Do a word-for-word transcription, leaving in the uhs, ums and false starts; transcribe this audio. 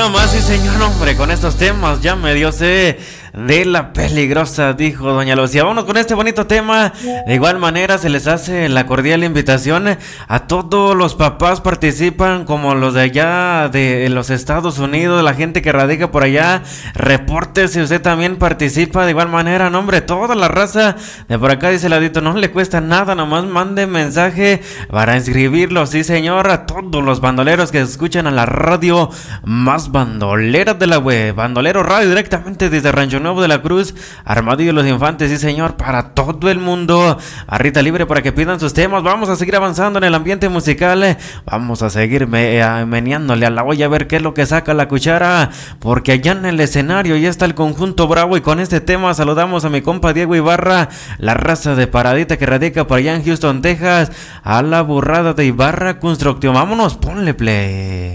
nomás, sí señor, hombre, con estos temas ya me dio sed de la peligrosa, dijo doña Lucía. Vámonos con este bonito tema. De igual manera se les hace la cordial invitación a todos los papás, participan como los de allá de los Estados Unidos, la gente que radica por allá, reporte si usted también participa. De igual manera, no, hombre, toda la raza de por acá, dice Ladito, no le cuesta nada, nomás mande mensaje para inscribirlo, sí señor, a todos los bandoleros que escuchan a la radio más bandolera de la web, Bandolero Radio, directamente desde Rancho Nuevo de la Cruz, Armadillo de los Infantes, sí señor, para todo el mundo, arrita libre para que pidan sus temas. Vamos a seguir avanzando en el ambiente musical, vamos a seguir me, eh, meneándole a la olla a ver qué es lo que saca la cuchara, porque allá en el escenario ya está el conjunto bravo, y con este tema saludamos a mi compa Diego Ibarra, la raza de Paradita que radica por allá en Houston, Texas, a la burrada de Ibarra Construcción. Vámonos, ponle play.